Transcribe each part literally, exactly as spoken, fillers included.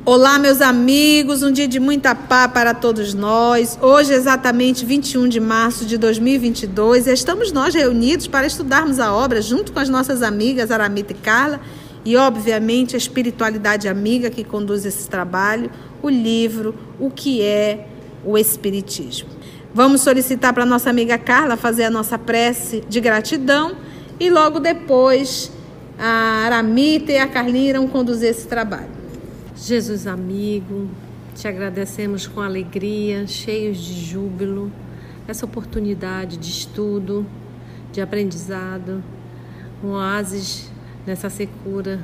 Olá, meus amigos, um dia de muita paz para todos nós. Hoje, exatamente vinte e um de março de dois mil e vinte e dois, estamos nós reunidos para estudarmos a obra junto com as nossas amigas Aramita e Carla e, obviamente, a espiritualidade amiga que conduz esse trabalho, o livro O que é o Espiritismo. Vamos solicitar para a nossa amiga Carla fazer a nossa prece de gratidão e logo depois a Aramita e a Carlinha irão conduzir esse trabalho. Jesus amigo, te agradecemos com alegria, cheios de júbilo, essa oportunidade de estudo, de aprendizado, um oásis nessa secura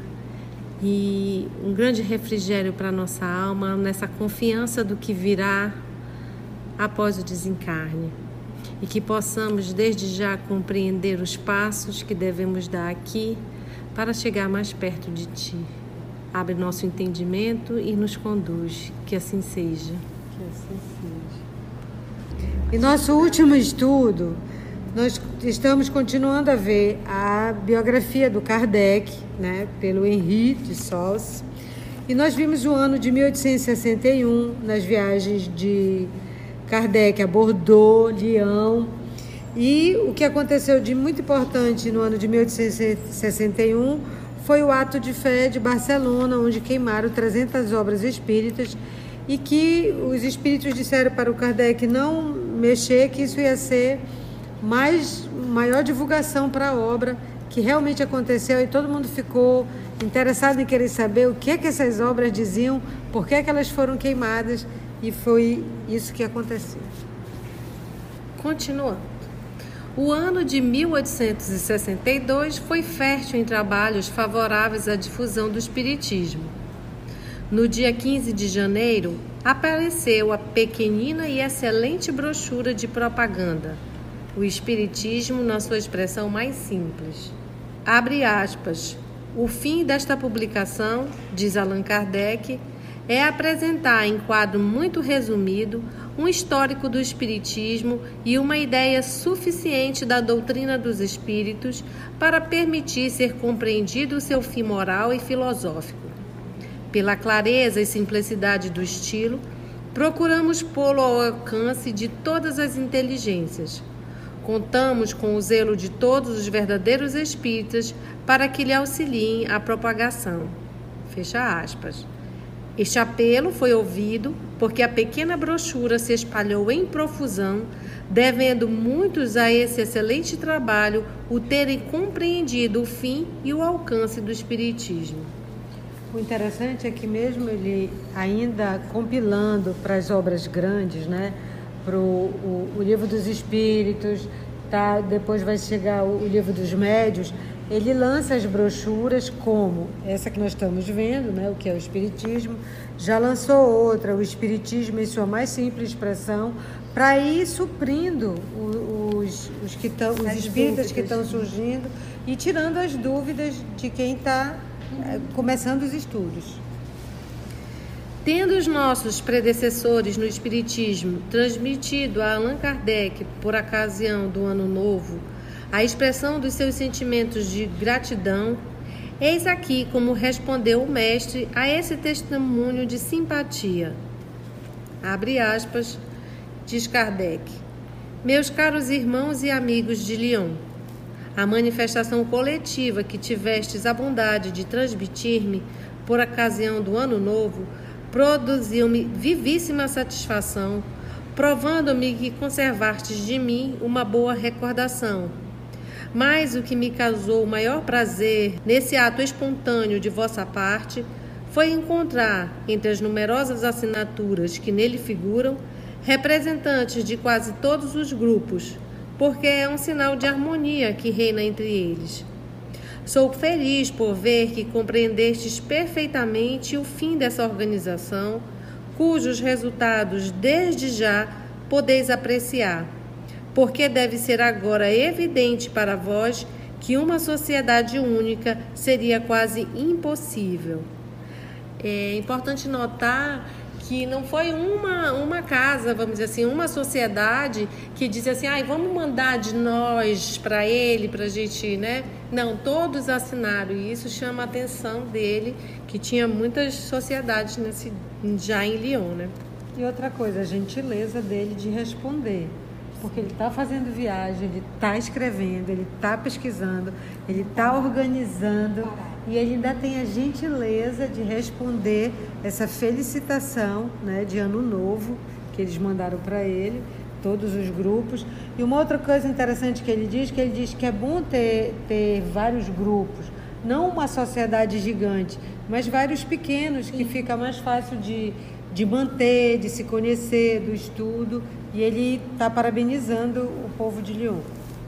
e um grande refrigério para a nossa alma, nessa confiança do que virá após o desencarne. E que possamos desde já compreender os passos que devemos dar aqui para chegar mais perto de Ti. Abre nosso entendimento e nos conduz. Que assim seja. Que assim seja. Em nosso último estudo, nós estamos continuando a ver a biografia do Kardec, né, pelo Henri de Sauce. E nós vimos o ano de mil oitocentos e sessenta e um, nas viagens de Kardec a Bordeaux, Lyon. E o que aconteceu de muito importante no ano de mil oitocentos e sessenta e um foi o ato de fé de Barcelona, onde queimaram trezentas obras espíritas e que os espíritos disseram para o Kardec não mexer, que isso ia ser mais, maior divulgação para a obra, que realmente aconteceu, e todo mundo ficou interessado em querer saber o que é que essas obras diziam, por que é que elas foram queimadas, e foi isso que aconteceu. Continuando. O ano de mil oitocentos e sessenta e dois foi fértil em trabalhos favoráveis à difusão do espiritismo. No dia quinze de janeiro, apareceu a pequenina e excelente brochura de propaganda, O Espiritismo na sua expressão mais simples. Abre aspas. O fim desta publicação, diz Allan Kardec, é apresentar em quadro muito resumido um histórico do Espiritismo e uma ideia suficiente da doutrina dos espíritos para permitir ser compreendido o seu fim moral e filosófico. Pela clareza e simplicidade do estilo, procuramos pô-lo ao alcance de todas as inteligências. Contamos com o zelo de todos os verdadeiros espíritas para que lhe auxiliem a propagação. Fecha aspas. Este apelo foi ouvido porque a pequena brochura se espalhou em profusão, devendo muitos a esse excelente trabalho o terem compreendido o fim e o alcance do Espiritismo. O interessante é que mesmo ele ainda compilando para as obras grandes, né, para o, o Livro dos Espíritos, tá, depois vai chegar o, o Livro dos Médios, ele lança as brochuras como essa que nós estamos vendo, né, o que é o Espiritismo, já lançou outra, o Espiritismo em sua mais simples expressão, para ir suprindo os, os, que tão, os espíritas que estão surgindo e tirando as dúvidas de quem está é, começando os estudos. Tendo os nossos predecessores no Espiritismo transmitido a Allan Kardec, por ocasião do Ano Novo, a expressão dos seus sentimentos de gratidão, eis aqui como respondeu o mestre a esse testemunho de simpatia. Abre aspas, diz Kardec. Meus caros irmãos e amigos de Lyon, a manifestação coletiva que tivestes a bondade de transmitir-me por ocasião do Ano Novo produziu-me vivíssima satisfação, provando-me que conservastes de mim uma boa recordação. Mas o que me causou o maior prazer nesse ato espontâneo de vossa parte foi encontrar, entre as numerosas assinaturas que nele figuram, representantes de quase todos os grupos, porque é um sinal de harmonia que reina entre eles. Sou feliz por ver que compreendestes perfeitamente o fim dessa organização, cujos resultados desde já podeis apreciar, porque deve ser agora evidente para vós que uma sociedade única seria quase impossível. É importante notar que não foi uma, uma casa, vamos dizer assim, uma sociedade que disse assim, ah, vamos mandar de nós para ele, para a gente, né? Não, todos assinaram, e isso chama a atenção dele, que que tinha muitas sociedades nesse, já em Lyon, né? E outra coisa, a gentileza dele de responder. Porque ele está fazendo viagem, ele está escrevendo, ele está pesquisando, ele está organizando e ele ainda tem a gentileza de responder essa felicitação, né, de Ano Novo que eles mandaram para ele, todos os grupos. E uma outra coisa interessante que ele diz, que ele diz que é bom ter, ter vários grupos, não uma sociedade gigante, mas vários pequenos, que fica mais fácil de, de manter, de se conhecer, do estudo. E ele está parabenizando o povo de Lyon.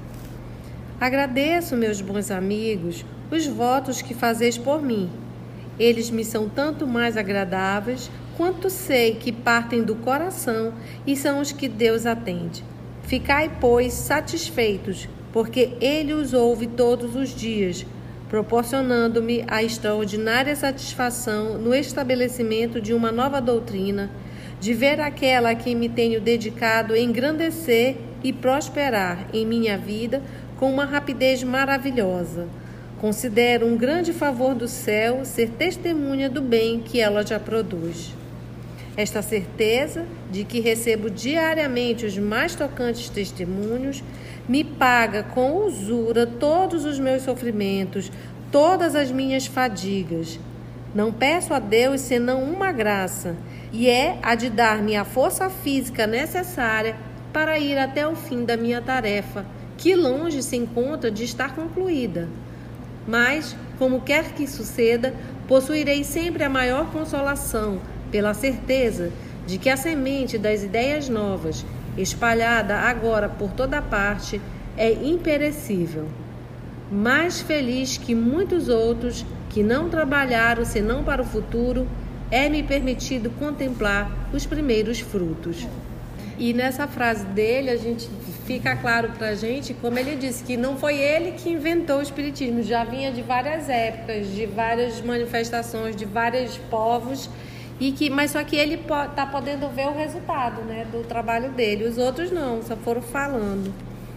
Agradeço, meus bons amigos, os votos que fazeis por mim. Eles me são tanto mais agradáveis, quanto sei que partem do coração e são os que Deus atende. Ficai, pois, satisfeitos, porque Ele os ouve todos os dias, proporcionando-me a extraordinária satisfação no estabelecimento de uma nova doutrina, de ver aquela a quem me tenho dedicado engrandecer e prosperar em minha vida com uma rapidez maravilhosa. Considero um grande favor do céu ser testemunha do bem que ela já produz. Esta certeza de que recebo diariamente os mais tocantes testemunhos me paga com usura todos os meus sofrimentos, todas as minhas fadigas. Não peço a Deus senão uma graça, e é a de dar-me a força física necessária para ir até o fim da minha tarefa, que longe se encontra de estar concluída. Mas, como quer que suceda, possuirei sempre a maior consolação, pela certeza de que a semente das ideias novas, espalhada agora por toda parte, é imperecível. Mais feliz que muitos outros que não trabalharam senão para o futuro, é-me permitido contemplar os primeiros frutos. E nessa frase dele, a gente fica claro para a gente, como ele disse, que não foi ele que inventou o espiritismo, já vinha de várias épocas, de várias manifestações, de vários povos, e que, mas só que ele está podendo ver o resultado, né, do trabalho dele. Os outros não, só foram falando.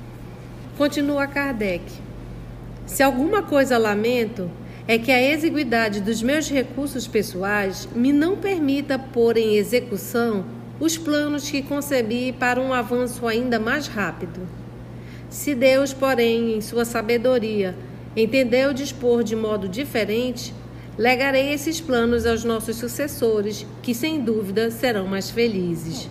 Continua Kardec. Se alguma coisa lamento, é que a exiguidade dos meus recursos pessoais me não permita pôr em execução os planos que concebi para um avanço ainda mais rápido. Se Deus, porém, em sua sabedoria, entendeu dispor de modo diferente, legarei esses planos aos nossos sucessores, que sem dúvida serão mais felizes.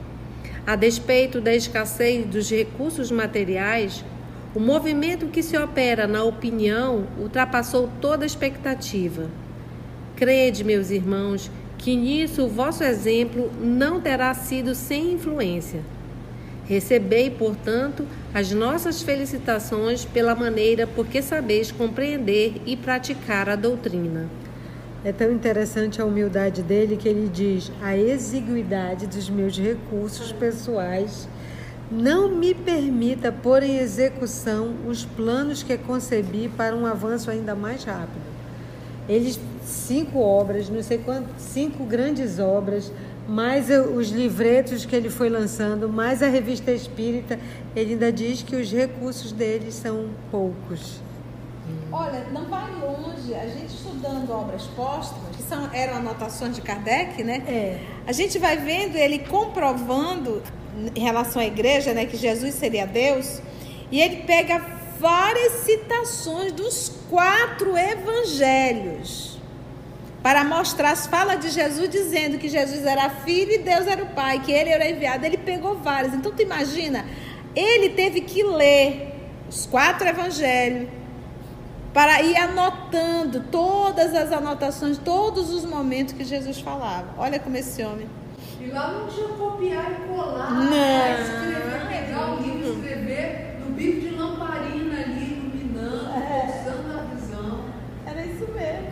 A despeito da escassez dos recursos materiais, o movimento que se opera na opinião ultrapassou toda expectativa. Crede, meus irmãos, que nisso o vosso exemplo não terá sido sem influência. Recebei, portanto, as nossas felicitações pela maneira por que sabeis compreender e praticar a doutrina. É tão interessante a humildade dele que ele diz: a exiguidade dos meus recursos pessoais não me permita pôr em execução os planos que concebi para um avanço ainda mais rápido. Eles, cinco obras, não sei quantas, cinco grandes obras, mais os livretos que ele foi lançando, mais a revista espírita, ele ainda diz que os recursos deles são poucos. Olha, não vai longe, a gente estudando obras póstumas, que são, eram anotações de Kardec, né? É. A gente vai vendo ele comprovando em relação à igreja, né, que Jesus seria Deus, e ele pega várias citações dos quatro evangelhos para mostrar as falas de Jesus, dizendo que Jesus era filho e Deus era o pai, que ele era enviado. Ele pegou várias. Então tu imagina, ele teve que ler os quatro evangelhos para ir anotando todas as anotações, todos os momentos que Jesus falava. Olha como esse homem. E lá não tinha copiar e colar, não. Né? Escrever, pegar o livro, escrever no bico de lamparina ali, iluminando, forçando a visão. Era isso mesmo.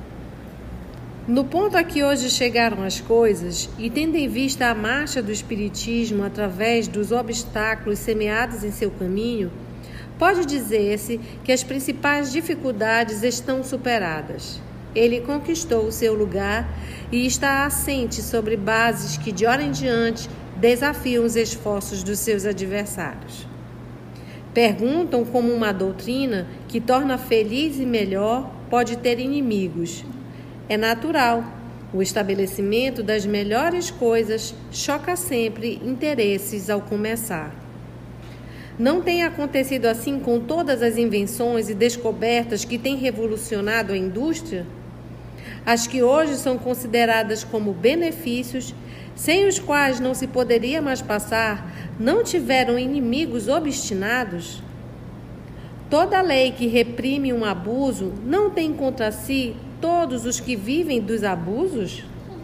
No ponto a que hoje chegaram as coisas, e tendo em vista a marcha do Espiritismo através dos obstáculos semeados em seu caminho, pode dizer-se que as principais dificuldades estão superadas. Ele conquistou o seu lugar e está assente sobre bases que, de hora em diante, desafiam os esforços dos seus adversários. Perguntam como uma doutrina que torna feliz e melhor pode ter inimigos. é natural. O estabelecimento das melhores coisas choca sempre interesses ao começar. Não tem acontecido assim com todas as invenções e descobertas que têm revolucionado a indústria? As que hoje são consideradas como benefícios, sem os quais não se poderia mais passar, não tiveram inimigos obstinados? Toda lei que reprime um abuso não tem contra si todos os que vivem dos abusos?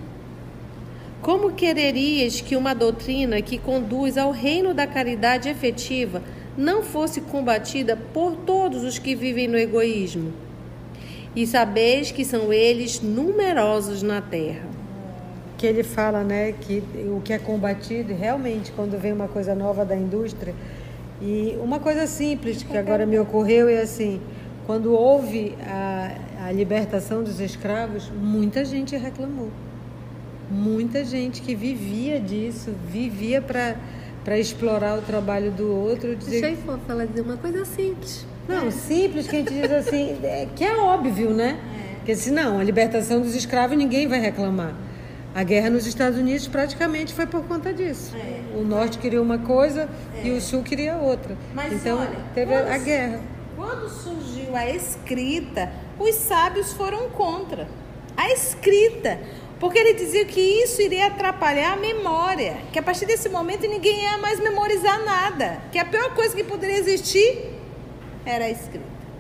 Como quererias que uma doutrina que conduz ao reino da caridade efetiva não fosse combatida por todos os que vivem no egoísmo? E sabeis que são eles numerosos na terra. Que ele fala, né, que o que é combatido realmente quando vem uma coisa nova da indústria. E uma coisa simples que agora me ocorreu é assim, quando houve a, a libertação dos escravos, muita gente reclamou. Muita gente que vivia disso, vivia para para explorar o trabalho do outro. Dizer... Deixa eu falar, dizer uma coisa simples. Não, simples que a gente diz assim, é, que é óbvio, né? É. Porque se não, a libertação dos escravos ninguém vai reclamar. A guerra nos Estados Unidos praticamente foi por conta disso. É. O Norte queria uma coisa é. e o Sul queria outra. Mas então olha, teve quando, a guerra. Quando surgiu a escrita, os sábios foram contra a escrita. Porque ele dizia que isso iria atrapalhar a memória, que a partir desse momento ninguém ia mais memorizar nada, que a pior coisa que poderia existir era a escrita.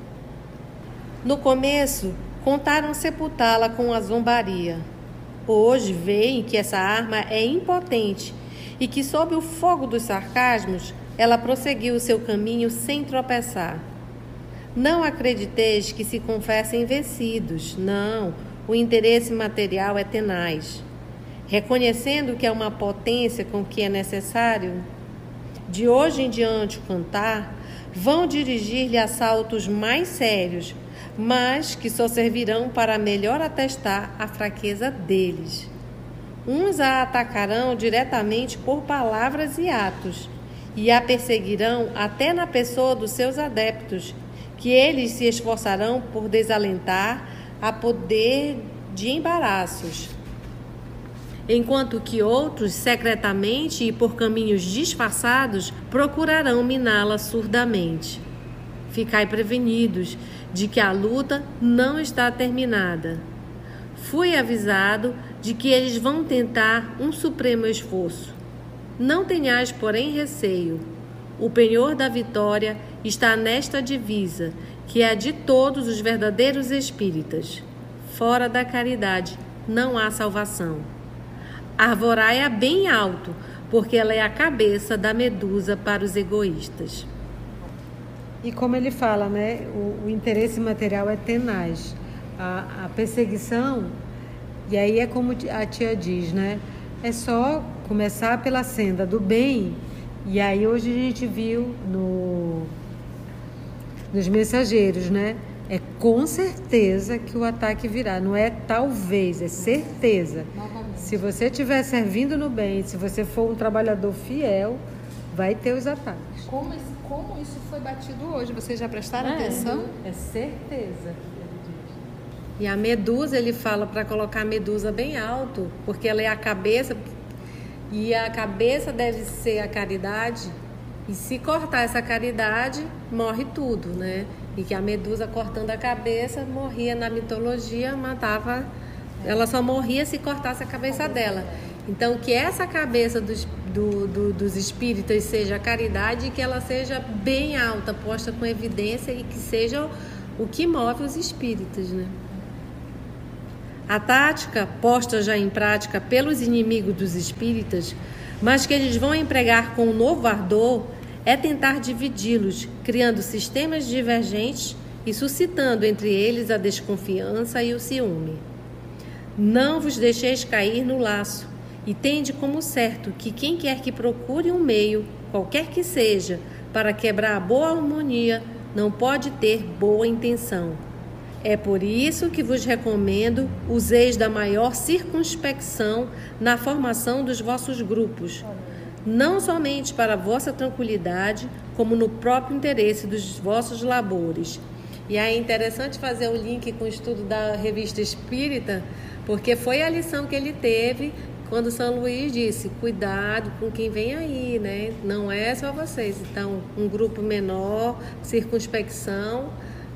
No começo, contaram sepultá-la com a zombaria. Hoje veem que essa arma é impotente e que, sob o fogo dos sarcasmos, ela prosseguiu o seu caminho sem tropeçar. Não acrediteis que se confessem vencidos, não. O interesse material é tenaz. Reconhecendo que é uma potência com que é necessário, de hoje em diante, cantar, vão dirigir-lhe assaltos mais sérios, mas que só servirão para melhor atestar a fraqueza deles. Uns a atacarão diretamente por palavras e atos, e a perseguirão até na pessoa dos seus adeptos, que eles se esforçarão por desalentar a poder de embaraços, enquanto que outros, secretamente e por caminhos disfarçados, procurarão miná-la surdamente. Ficai prevenidos de que a luta não está terminada. Fui avisado de que eles vão tentar um supremo esforço. Não tenhais, porém, receio. O penhor da vitória está nesta divisa, que é a de todos os verdadeiros espíritas. Fora da caridade não há salvação. Arvorai-a bem alto, porque ela é a cabeça da medusa para os egoístas. E como ele fala, né, o, o interesse material é tenaz. A, a perseguição, e aí é como a tia diz, né, é só começar pela senda do bem. E aí hoje a gente viu no, nos mensageiros, né, é com certeza que o ataque virá. Não é talvez, é certeza. Se você estiver servindo no bem, se você for um trabalhador fiel, vai ter os ataques. Como, como isso foi batido hoje? Vocês já prestaram é, atenção? É certeza. E a medusa, ele fala para colocar a medusa bem alto, porque ela é a cabeça, e a cabeça deve ser a caridade, e se cortar essa caridade, morre tudo, né? E que a medusa, cortando a cabeça, morria na mitologia, matava, ela só morria se cortasse a cabeça dela. Então, que essa cabeça dos, do, do, dos espíritas seja a caridade e que ela seja bem alta, posta com evidência e que seja o que move os espíritas, né? A tática, posta já em prática pelos inimigos dos espíritas, mas que eles vão empregar com um novo ardor, é tentar dividi-los, criando sistemas divergentes e suscitando entre eles a desconfiança e o ciúme. Não vos deixeis cair no laço, e tende como certo que quem quer que procure um meio, qualquer que seja, para quebrar a boa harmonia, não pode ter boa intenção. É por isso que vos recomendo useis da maior circunspecção na formação dos vossos grupos, não somente para a vossa tranquilidade, como no próprio interesse dos vossos labores, E aí é interessante fazer o link com o estudo da Revista Espírita, porque foi a lição que ele teve quando São Luís disse, cuidado com quem vem aí, né? Não é só vocês. Então, um grupo menor, circunspecção.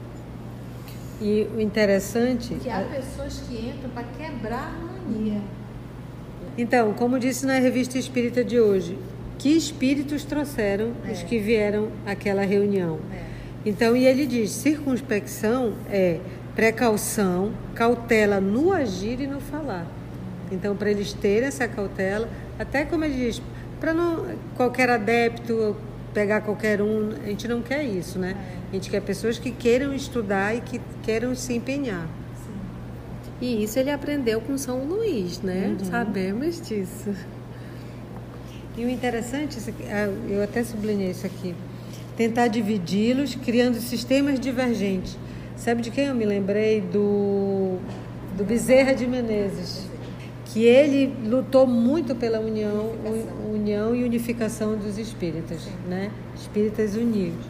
E o interessante... Que há pessoas que entram para quebrar a harmonia. Então, como disse na Revista Espírita de hoje, que espíritos trouxeram é. os que vieram àquela reunião? É. Então, e ele diz, circunspecção é precaução, cautela no agir e no falar. Então, para eles terem essa cautela, até como ele diz, para não qualquer adepto pegar qualquer um, a gente não quer isso, né? A gente quer pessoas que queiram estudar e que queiram se empenhar. Sim. E isso ele aprendeu com São Luís, né? Uhum. Sabemos disso. E o interessante, eu até sublinhei isso aqui, tentar dividi-los, criando sistemas divergentes. Sabe de quem eu me lembrei? Do, do Bezerra de Menezes, que ele lutou muito pela união, união e unificação dos espíritas, né? Espíritas unidos.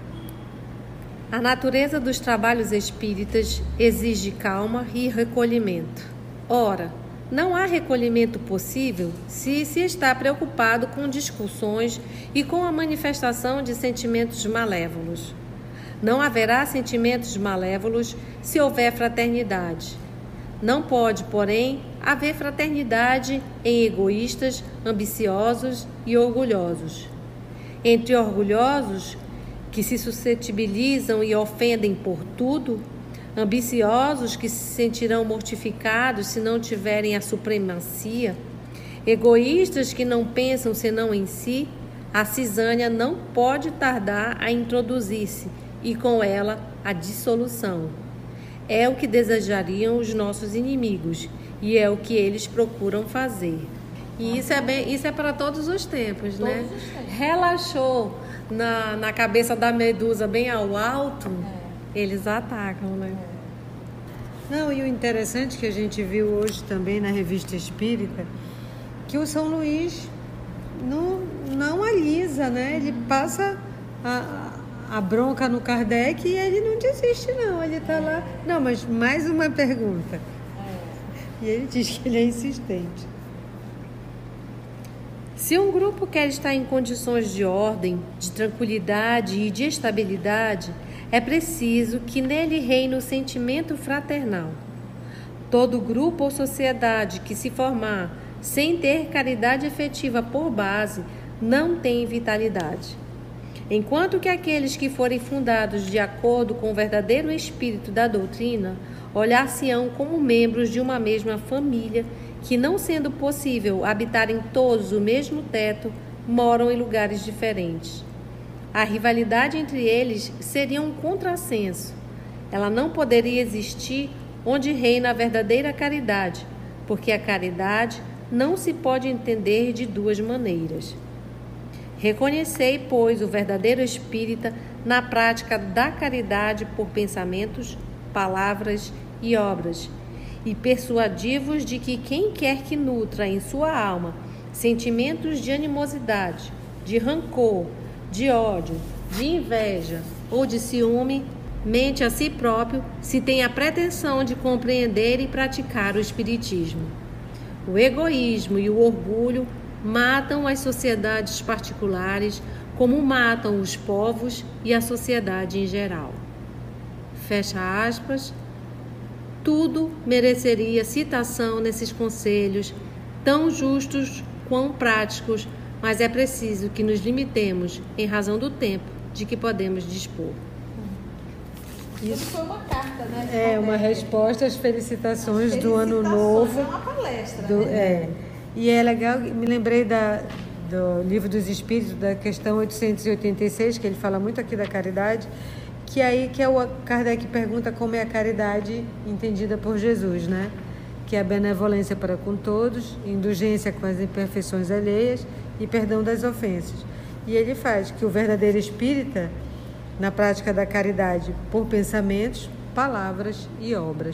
A natureza dos trabalhos espíritas exige calma e recolhimento. Ora, não há recolhimento possível se se está preocupado com discussões e com a manifestação de sentimentos malévolos. Não haverá sentimentos malévolos se houver fraternidade. Não pode, porém, haver fraternidade em egoístas, ambiciosos e orgulhosos. Entre orgulhosos, que se suscetibilizam e ofendem por tudo, ambiciosos que se sentirão mortificados se não tiverem a supremacia, egoístas que não pensam senão em si, a cisânia não pode tardar a introduzir-se e com ela a dissolução. É o que desejariam os nossos inimigos e é o que eles procuram fazer. E isso é, bem, isso é para todos os tempos, todos né? Os tempos. Relaxou na, na cabeça da medusa bem ao alto, é. Eles atacam, né? É. Não, e o interessante que a gente viu hoje também na Revista Espírita, que o São Luís não, não alisa, né? Ele passa a, a bronca no Kardec e ele não desiste, não. Ele está lá. Não, mas mais uma pergunta. É. E ele diz que ele é insistente. Se um grupo quer estar em condições de ordem, de tranquilidade e de estabilidade, é preciso que nele reine o sentimento fraternal. Todo grupo ou sociedade que se formar sem ter caridade efetiva por base não tem vitalidade. Enquanto que aqueles que forem fundados de acordo com o verdadeiro espírito da doutrina olhar-se-ão como membros de uma mesma família que, não sendo possível habitarem todos o mesmo teto, moram em lugares diferentes. A rivalidade entre eles seria um contrassenso. Ela não poderia existir onde reina a verdadeira caridade, porque a caridade não se pode entender de duas maneiras. Reconhecei, pois, o verdadeiro espírita na prática da caridade por pensamentos, palavras e obras, e persuadi-vos de que quem quer que nutra em sua alma sentimentos de animosidade, de rancor, de ódio, de inveja ou de ciúme, mente a si próprio se tem a pretensão de compreender e praticar o espiritismo. O egoísmo e o orgulho matam as sociedades particulares como matam os povos e a sociedade em geral. Fecha aspas. Tudo mereceria citação nesses conselhos, tão justos quão práticos, mas é preciso que nos limitemos em razão do tempo de que podemos dispor. Isso foi uma carta, né? É, Kardec. Uma resposta às felicitações, felicitações do Ano Novo. É uma palestra, do, né? É. E é legal, me lembrei da, do Livro dos Espíritos, da questão oitocentos e oitenta e seis, que ele fala muito aqui da caridade, que aí que é o Kardec pergunta como é a caridade entendida por Jesus, né? Que é a benevolência para com todos, indulgência com as imperfeições alheias e perdão das ofensas. E ele faz que o verdadeiro espírita, na prática da caridade por pensamentos, palavras e obras.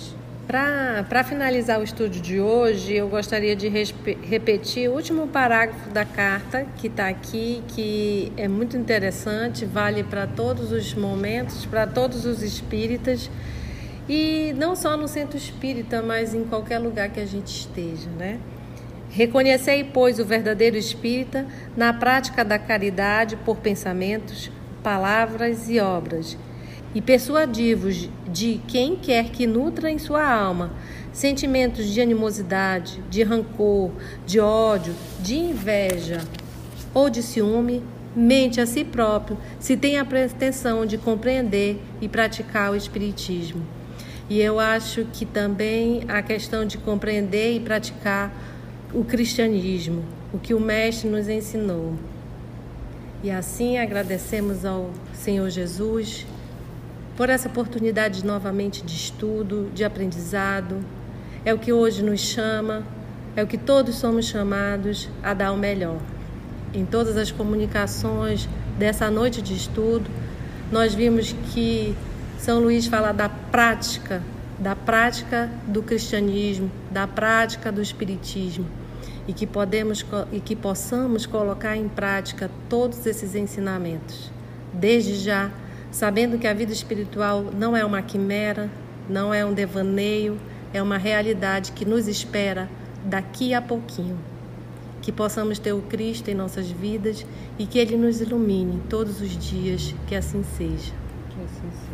Para finalizar o estudo de hoje, eu gostaria de respe- repetir o último parágrafo da carta que está aqui, que é muito interessante, vale para todos os momentos, para todos os espíritas, e não só no centro espírita, mas em qualquer lugar que a gente esteja, né? Reconhecei, pois, o verdadeiro espírita na prática da caridade por pensamentos, palavras e obras, e persuadi-vos de quem quer que nutra em sua alma sentimentos de animosidade, de rancor, de ódio, de inveja ou de ciúme, mente a si próprio, se tem a pretensão de compreender e praticar o espiritismo. E eu acho que também a questão de compreender e praticar o cristianismo, o que o Mestre nos ensinou. E assim agradecemos ao Senhor Jesus por essa oportunidade novamente de estudo, de aprendizado. É o que hoje nos chama, é o que todos somos chamados a dar o melhor. Em todas as comunicações dessa noite de estudo, nós vimos que São Luís fala da prática, da prática do cristianismo, da prática do espiritismo, e que, podemos, e que possamos colocar em prática todos esses ensinamentos, desde já, sabendo que a vida espiritual não é uma quimera, não é um devaneio, é uma realidade que nos espera daqui a pouquinho. Que possamos ter o Cristo em nossas vidas e que Ele nos ilumine todos os dias, que assim seja. Que assim seja.